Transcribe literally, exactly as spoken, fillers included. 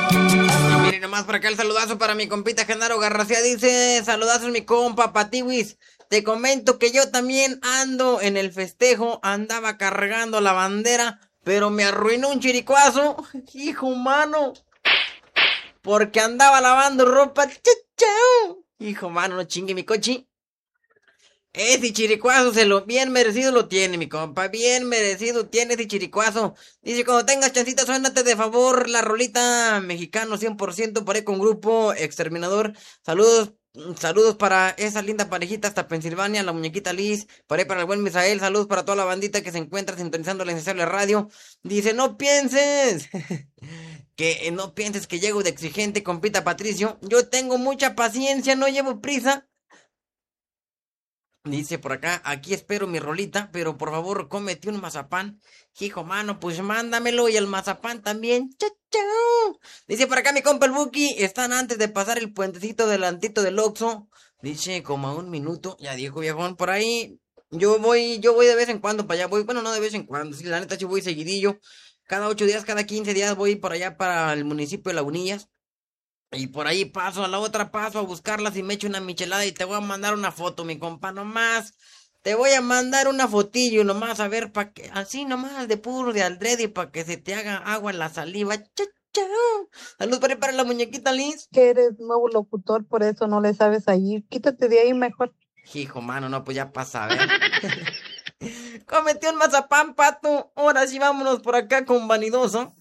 Y miren nomás por acá el saludazo para mi compita Genaro García. Dice, saludazos mi compa Patiwis. Te comento que yo también ando en el festejo. Andaba cargando la bandera, pero me arruinó un chiricuazo. Hijo mano. Porque andaba lavando ropa. ¡Chachao! Hijo mano, no chingue mi cochi. Ese chiricuazo se lo bien merecido lo tiene, mi compa. Bien merecido tiene ese chiricuazo. Dice, cuando tengas chancita, suénate de favor la rolita mexicano cien por ciento por ahí con Grupo Exterminador. Saludos, saludos para esa linda parejita hasta Pensilvania, la muñequita Liz. Por ahí para el buen Misael. Saludos para toda la bandita que se encuentra sintonizando la Incenciable Radio. Dice, no pienses. Que eh, no pienses que llego de exigente, compita Patricio. Yo tengo mucha paciencia, no llevo prisa. Dice por acá, aquí espero mi rolita, pero por favor cómete un mazapán. Hijo mano, pues mándamelo y el mazapán también. Chao, chao. Dice por acá mi compa el Buki, están antes de pasar el puentecito delantito del Oxxo. Dice como a un minuto, ya dijo viejón por ahí. Yo voy, yo voy de vez en cuando para allá, voy, bueno no de vez en cuando, sí, la neta sí voy seguidillo. Cada ocho días, cada quince días voy por allá para el municipio de Lagunillas. Y por ahí paso a la otra, paso a buscarlas y me echo una michelada y te voy a mandar una foto, mi compa, nomás. Te voy a mandar una fotillo nomás, a ver, pa' que, así nomás, de puro de aldrede, y pa' que se te haga agua en la saliva. Chao, chao. Salud para, para la muñequita Liz. Que eres nuevo locutor, por eso no le sabes ahí. Quítate de ahí mejor. Hijo, mano, no, pues ya pasa, a ver. Cometió un mazapán, pato. Ahora sí vámonos por acá con vanidoso.